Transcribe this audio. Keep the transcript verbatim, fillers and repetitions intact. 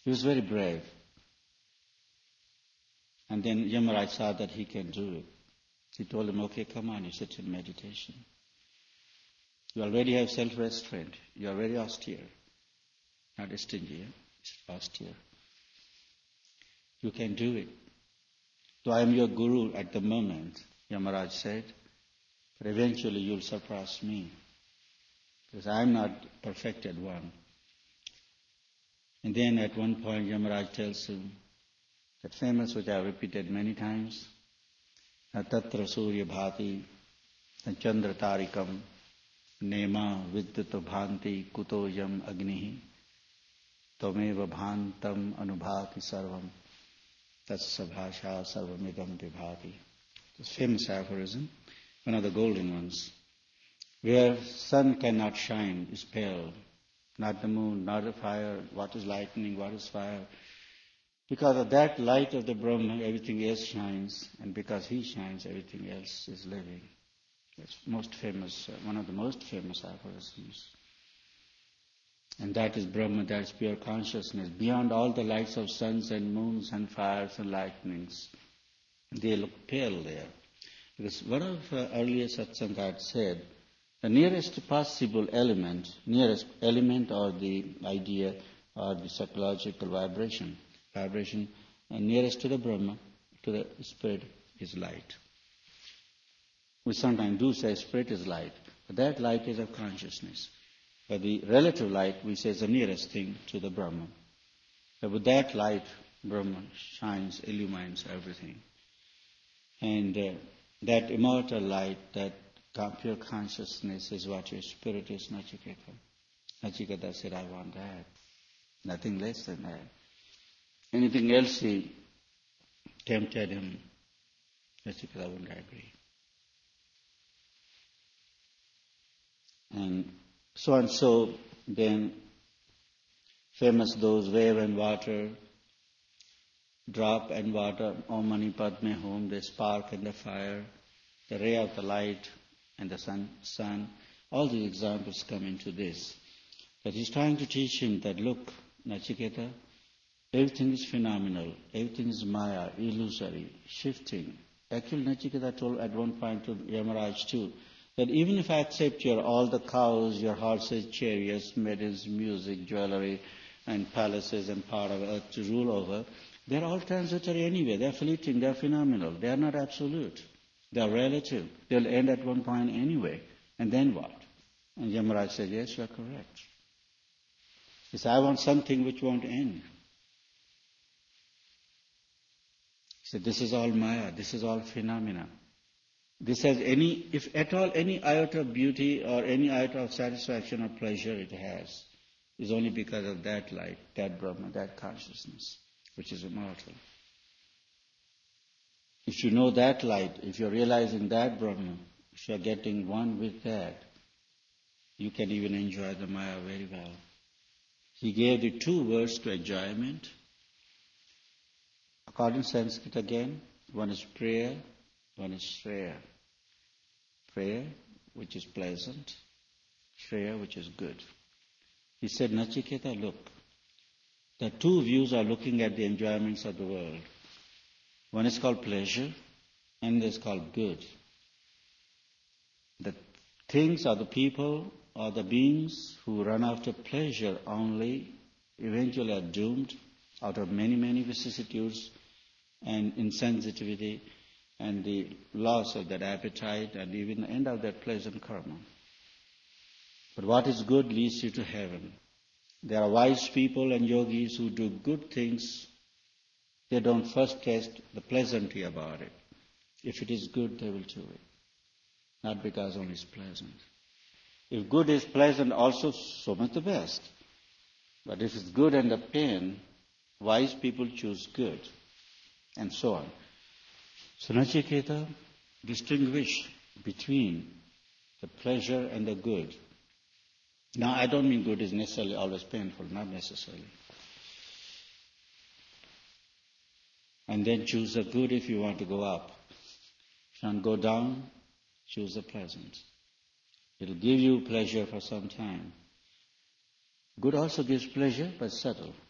He was very brave. And then Yamaraj saw that he can do it. He told him, okay, come on, you sit in meditation. You already have self-restraint. You are very austere. Not stingy, eh? Austere. You can do it. So I am your guru at the moment, Yamaraj said, but eventually you'll surpass me, because I am not perfected one. And then at one point Yamaraj tells him, that famous which I have repeated many times, Tatra Surya Bhati, Chandra Tarikam, Nema Vidyata Bhanti Kuto Yam Agnihi, Tomeva Bhantam Anubhati Sarvam, Tatsa Bhasha Sarvamidam Vibhati. This famous aphorism, one of the golden ones. Where sun cannot shine is pale, not the moon, not the fire, what is lightning, what is fire. Because of that light of the Brahma, everything else shines, and because he shines, everything else is living. That's most famous, uh, one of the most famous aphorisms. And that is Brahma, that is pure consciousness, beyond all the lights of suns and moons and fires and lightnings. They look pale there. Because one of uh, earlier satsanga had said, the nearest possible element, nearest element or the idea or the psychological vibration, vibration and nearest to the Brahma, to the spirit, is light. We sometimes do say spirit is light, but that light is of consciousness. But the relative light, we say, is the nearest thing to the Brahma. But with that light, Brahma shines, illumines everything. And uh, that immortal light, that pure consciousness is what your spirit is, Nachiketa. Nachiketa said, I want that. Nothing less than that. Anything else he tempted him, Nachiketa wouldn't agree. And so and so, then famous those wave and water, drop and water, Om Mani Padme Hum, the spark and the fire, the ray of the light and the sun, sun. All these examples come into this. That he's trying to teach him that, look, Nachiketa, everything is phenomenal, everything is Maya, illusory, shifting. Actually, Nachiketa told at one point to Yamaraj too, that even if I accept your all the cows, your horses, chariots, maidens, music, jewelry, and palaces and part of earth to rule over, they're all transitory anyway. They're fleeting, they're phenomenal. They are not absolute. They're relative. They'll end at one point anyway. And then what? And Yamaraj said, yes, you're correct. He said, I want something which won't end. He said, this is all Maya, this is all phenomena. This has any, if at all, any iota of beauty or any iota of satisfaction or pleasure it has, is only because of that light, that Brahma, that consciousness, which is immortal. If you know that light, if you're realizing that Brahma, if you're getting one with that, you can even enjoy the Maya very well. He gave the two words to enjoyment. According to Sanskrit again, one is prayer, one is Shreya. Prayer, which is pleasant, Shreya, which is good. He said, Nachiketa, look, the two views are looking at the enjoyments of the world. One is called pleasure, and the other is called good. The things or the people or the beings who run after pleasure only eventually are doomed out of many, many vicissitudes and insensitivity and the loss of that appetite and even the end of that pleasant karma. But what is good leads you to heaven. There are wise people and yogis who do good things. They don't first test the pleasantry about it. If it is good, they will do it. Not because only it's pleasant. If good is pleasant, also so much the best. But if it's good and the pain, wise people choose good, and so on. So Nachiketa, distinguish between the pleasure and the good. Now, I don't mean good is necessarily always painful, not necessarily. And then choose the good if you want to go up. If you want to go down, choose the pleasant. It'll give you pleasure for some time. Good also gives pleasure, but subtle.